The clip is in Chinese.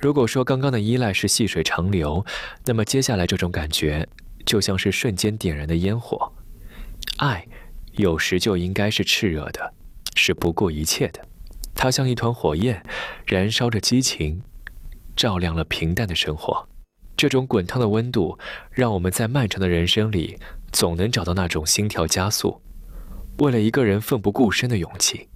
如果说刚刚的依赖是细水长流，那么接下来这种感觉就像是瞬间点燃的烟火。爱有时就应该是炽热的，是不顾一切的。它像一团火焰，燃烧着激情，照亮了平淡的生活。这种滚烫的温度，让我们在漫长的人生里，总能找到那种心跳加速，为了一个人奋不顾身的勇气。